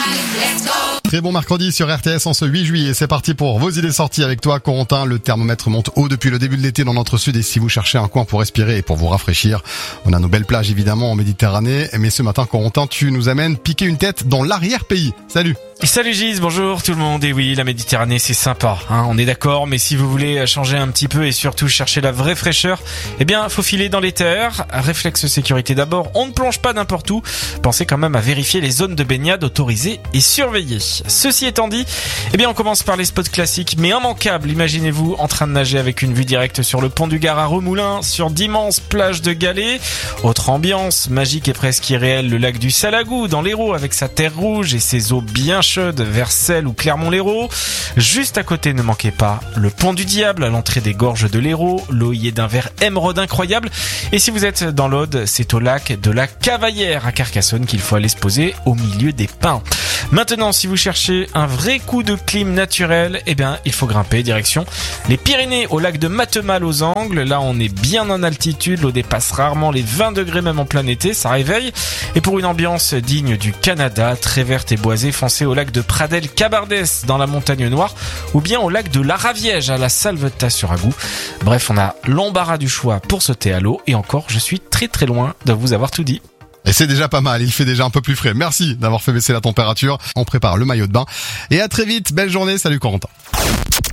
Très bon mercredi sur RTS en ce 8 juillet. C'est parti pour vos idées sorties avec toi, Corentin. Le thermomètre monte haut depuis le début de l'été dans notre sud. Et si vous cherchez un coin pour respirer et pour vous rafraîchir, on a nos belles plages évidemment en Méditerranée. Mais ce matin, Corentin, tu nous amènes piquer une tête dans l'arrière-pays. Salut. Salut Gis, bonjour tout le monde. Et oui, la Méditerranée c'est sympa, on est d'accord, mais si vous voulez changer un petit peu et surtout chercher la vraie fraîcheur, eh bien faut filer dans les terres. Réflexe sécurité d'abord, on ne plonge pas n'importe où. Pensez quand même à vérifier les zones de baignade autorisées et surveillées. Ceci étant dit, eh bien on commence par les spots classiques mais immanquables. Imaginez-vous en train de nager avec une vue directe sur le pont du Gard à Remoulins, sur d'immenses plages de galets. Autre ambiance, magique et presque irréelle, le lac du Salagou dans l'Hérault avec sa terre rouge et ses eaux bien chaude vers Celles ou Clermont-Lérault. Juste à côté, ne manquez pas le pont du Diable à l'entrée des gorges de l'Hérault. L'eau y est d'un vert émeraude incroyable. Et si vous êtes dans l'Aude, c'est au lac de la Cavaillère à Carcassonne qu'il faut aller se poser au milieu des pins. Maintenant, si vous cherchez un vrai coup de clim naturel, eh bien, il faut grimper direction les Pyrénées au lac de Matemal aux Angles. Là, on est bien en altitude. L'eau dépasse rarement les 20 degrés même en plein été. Ça réveille. Et pour une ambiance digne du Canada, très verte et boisée, foncez au lac de Pradel-Cabardès dans la Montagne Noire ou bien au lac de l'Araviège à la Salvetat-sur-Agou. Bref, on a l'embarras du choix pour sauter à l'eau et encore, je suis très très loin de vous avoir tout dit. Et c'est déjà pas mal, il fait déjà un peu plus frais. Merci d'avoir fait baisser la température. On prépare le maillot de bain. Et à très vite, belle journée, salut Corentin.